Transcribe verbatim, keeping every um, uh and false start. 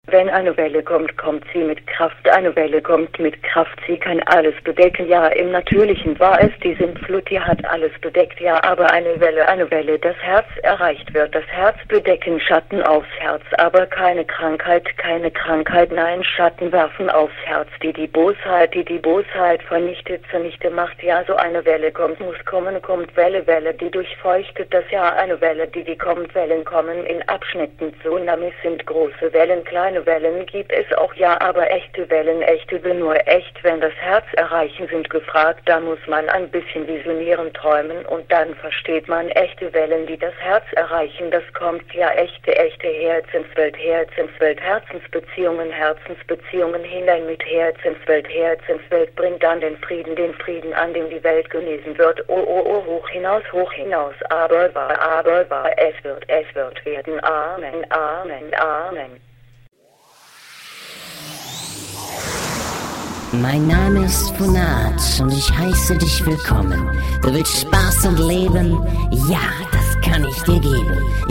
Wenn eine Welle kommt, kommt sie mit Kraft. Eine Welle kommt mit Kraft. Sie kann alles bedecken. Ja, im Natürlichen war es die Sintflut, die hat alles bedeckt. Ja, aber eine Welle, eine Welle, das Herz erreicht wird. Das Herz bedecken, Schatten aufs Herz. Aber keine Krankheit, keine Krankheit. Nein, Schatten werfen aufs Herz. Die die Bosheit, die die Bosheit vernichtet, zunichte macht. Ja, so eine Welle kommt, muss kommen, kommt Welle, Welle, die durchfeuchtet das Jahr. Eine Welle, die die kommt. Wellen kommen in Abschnitten. Tsunamis sind große Wellen, kleine Wellen gibt es auch, ja, aber echte Wellen, echte will nur echt, wenn das Herz erreichen, sind gefragt, da muss man ein bisschen visionieren, träumen und dann versteht man echte Wellen, die das Herz erreichen, das kommt, ja, echte, echte Herzenswelt, Herzenswelt, Herzensbeziehungen, Herzensbeziehungen hinein mit Herzenswelt, Herzenswelt bringt dann den Frieden, den Frieden, an dem die Welt genesen wird, oh, oh, oh, hoch hinaus, hoch hinaus, aber war, aber war, es wird, es wird werden, Amen, Amen, Amen. Mein Name ist Funat und ich heiße dich willkommen. Du willst Spaß und Leben? Ja, das kann ich dir geben.